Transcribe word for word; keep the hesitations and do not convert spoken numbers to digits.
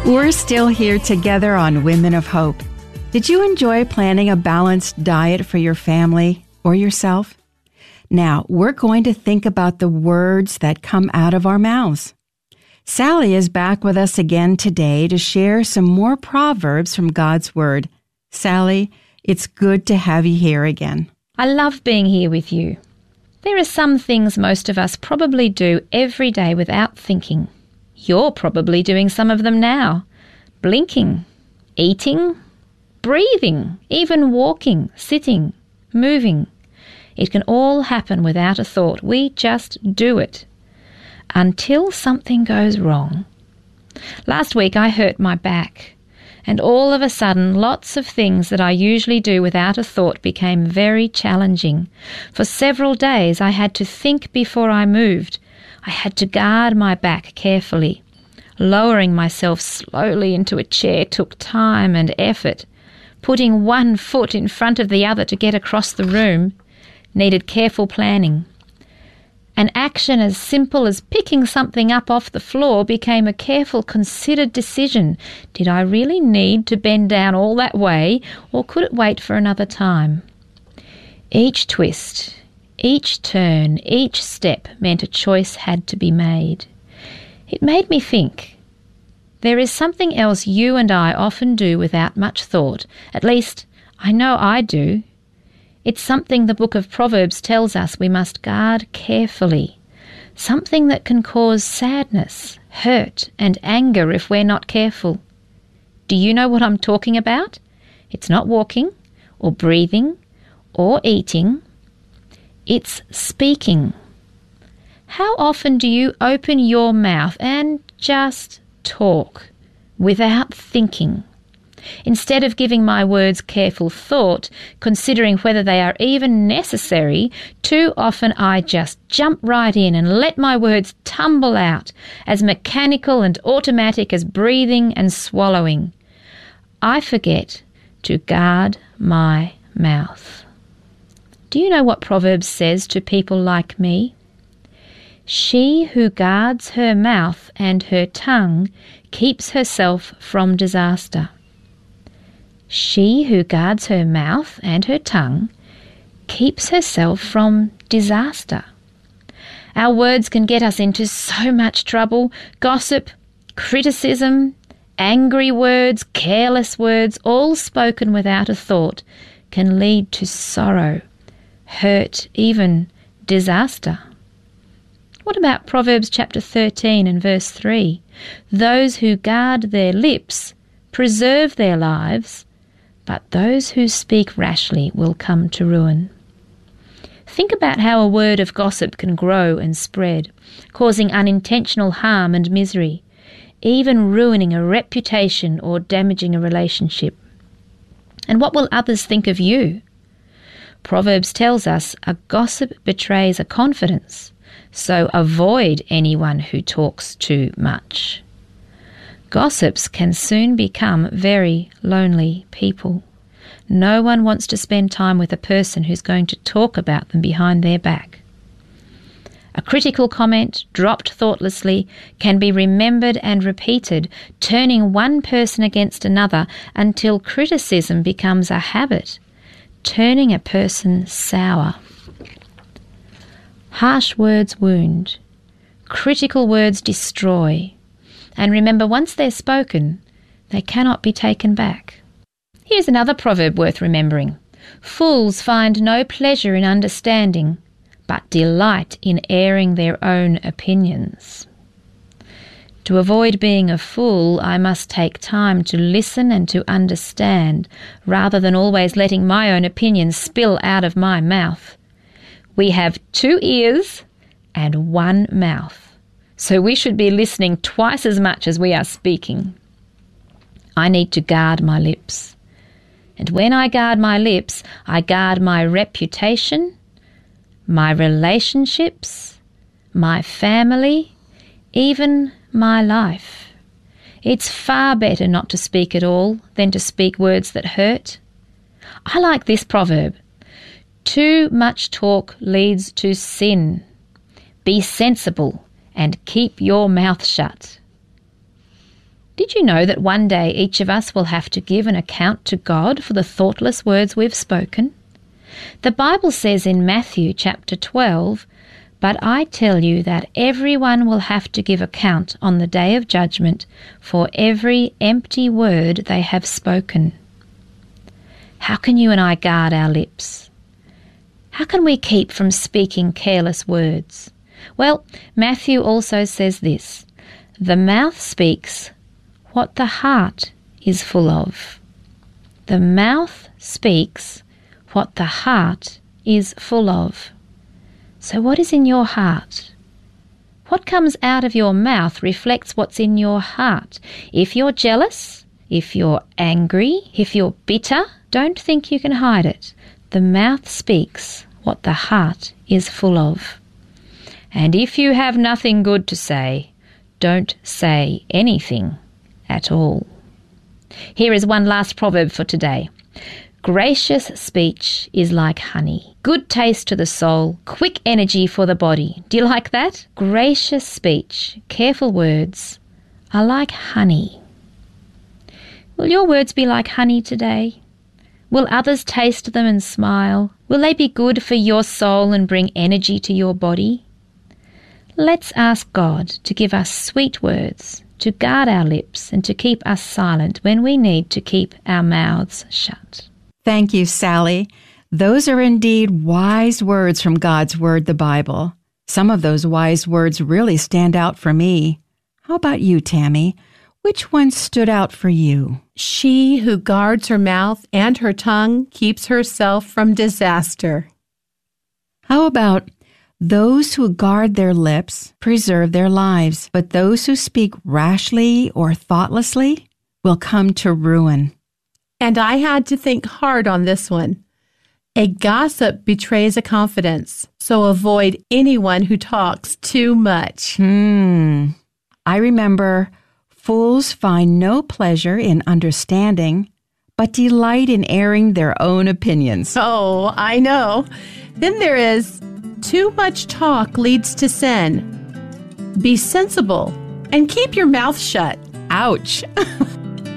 We're still here together on Women of Hope. Did you enjoy planning a balanced diet for your family or yourself? Now, we're going to think about the words that come out of our mouths. Sally is back with us again today to share some more proverbs from God's Word. Sally, it's good to have you here again. I love being here with you. There are some things most of us probably do every day without thinking. You're probably doing some of them now. Blinking, eating, breathing, even walking, sitting, moving. It can all happen without a thought. We just do it until something goes wrong. Last week I hurt my back, and all of a sudden lots of things that I usually do without a thought became very challenging. For several days I had to think before I moved. I had to guard my back carefully. Lowering myself slowly into a chair took time and effort. Putting one foot in front of the other to get across the room needed careful planning. An action as simple as picking something up off the floor became a careful, considered decision. Did I really need to bend down all that way, or could it wait for another time? Each twist, each turn, each step meant a choice had to be made. It made me think. There is something else you and I often do without much thought. At least, I know I do. It's something the book of Proverbs tells us we must guard carefully. Something that can cause sadness, hurt, and anger if we're not careful. Do you know what I'm talking about? It's not walking, or breathing, or eating. It's speaking. How often do you open your mouth and just talk without thinking? Instead of giving my words careful thought, considering whether they are even necessary, too often I just jump right in and let my words tumble out, as mechanical and automatic as breathing and swallowing. I forget to guard my mouth. Do you know what Proverbs says to people like me? She who guards her mouth and her tongue keeps herself from disaster. She who guards her mouth and her tongue keeps herself from disaster. Our words can get us into so much trouble. Gossip, criticism, angry words, careless words, all spoken without a thought, can lead to sorrow, hurt, even disaster. What about Proverbs chapter thirteen and verse three? Those who guard their lips preserve their lives, but those who speak rashly will come to ruin. Think about how a word of gossip can grow and spread, causing unintentional harm and misery, even ruining a reputation or damaging a relationship. And what will others think of you? Proverbs tells us a gossip betrays a confidence, so avoid anyone who talks too much. Gossips can soon become very lonely people. No one wants to spend time with a person who's going to talk about them behind their back. A critical comment, dropped thoughtlessly, can be remembered and repeated, turning one person against another until criticism becomes a habit, turning a person sour. Harsh words wound. Critical words destroy. And remember, once they're spoken, they cannot be taken back. Here's another proverb worth remembering. Fools find no pleasure in understanding, but delight in airing their own opinions. To avoid being a fool, I must take time to listen and to understand, rather than always letting my own opinions spill out of my mouth. We have two ears and one mouth. So we should be listening twice as much as we are speaking. I need to guard my lips. And when I guard my lips, I guard my reputation, my relationships, my family, even my life. It's far better not to speak at all than to speak words that hurt. I like this proverb. Too much talk leads to sin. Be sensible and keep your mouth shut. Did you know that one day each of us will have to give an account to God for the thoughtless words we've spoken? The Bible says in Matthew chapter twelve, "But I tell you that everyone will have to give account on the day of judgment for every empty word they have spoken." How can you and I guard our lips? How can we keep from speaking careless words? Well, Matthew also says this, "The mouth speaks what the heart is full of." The mouth speaks what the heart is full of. So what is in your heart? What comes out of your mouth reflects what's in your heart. If you're jealous, if you're angry, if you're bitter, don't think you can hide it. The mouth speaks what the heart is full of. And if you have nothing good to say, don't say anything at all. Here is one last proverb for today. Gracious speech is like honey, good taste to the soul, quick energy for the body. Do you like that? Gracious speech, careful words are like honey. Will your words be like honey today? Will others taste them and smile? Will they be good for your soul and bring energy to your body? Let's ask God to give us sweet words, to guard our lips, and to keep us silent when we need to keep our mouths shut. Thank you, Sally. Those are indeed wise words from God's Word, the Bible. Some of those wise words really stand out for me. How about you, Tammy? Which one stood out for you? She who guards her mouth and her tongue keeps herself from disaster. How about those who guard their lips preserve their lives, but those who speak rashly or thoughtlessly will come to ruin? And I had to think hard on this one. A gossip betrays a confidence, so avoid anyone who talks too much. Hmm. I remember, fools find no pleasure in understanding, but delight in airing their own opinions. Oh, I know. Then there is, too much talk leads to sin. Be sensible and keep your mouth shut. Ouch.